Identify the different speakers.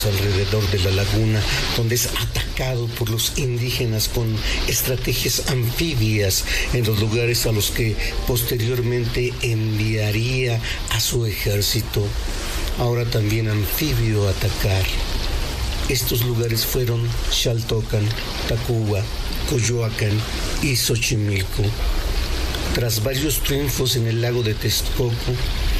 Speaker 1: alrededor de la laguna, donde es atacado por los indígenas con estrategias anfibias en los lugares a los que posteriormente enviaría a su ejército, ahora también anfibio, a atacar. Estos lugares fueron Xaltocan, Tacuba, Coyoacán y Xochimilco. Tras varios triunfos en el lago de Texcoco,